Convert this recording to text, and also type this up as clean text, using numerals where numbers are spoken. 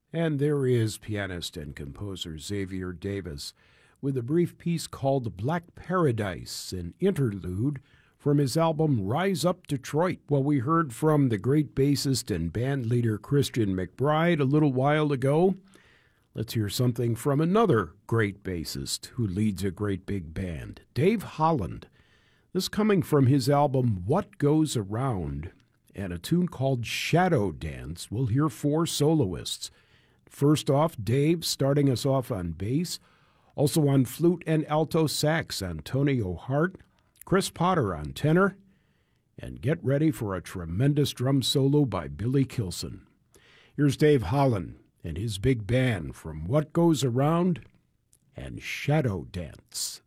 And there is pianist and composer Xavier Davis with a brief piece called Black Paradise, an interlude from his album Rise Up Detroit. Well, we heard from the great bassist and band leader Christian McBride a little while ago. Let's hear something from another great bassist who leads a great big band, Dave Holland. This coming from his album What Goes Around, and a tune called Shadow Dance. We'll hear four soloists. First off, Dave starting us off on bass. Also on flute and alto sax, Antonio Hart. Chris Potter on tenor. And get ready for a tremendous drum solo by Billy Kilson. Here's Dave Holland and his big band from What Goes Around and Shadow Dance.